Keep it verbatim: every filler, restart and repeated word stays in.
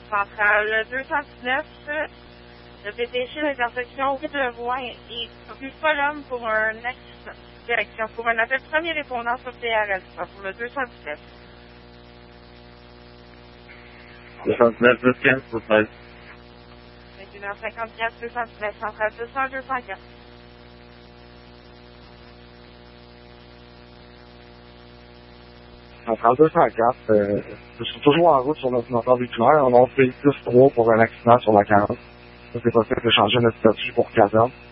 centrale deux cent dix-neuf, le dépêcher l'intersection rue de Rouen et rue Folhomme pour un accident. Direction pour un appel premier répondant sur P R S pour le deux cent dix-neuf. deux cent dix-neuf, deux cent quinze, pour treize. vingt et une heures cinquante-quatre, deux cent dix-neuf, centrale deux cents, deux cent quatre. Centrale deux cent quatre, euh, je suis toujours en route sur notre moteur véhiculaire. On a fait plus trois pour un accident sur la quarante. Ça, c'est possible de changer notre statut pour caserne.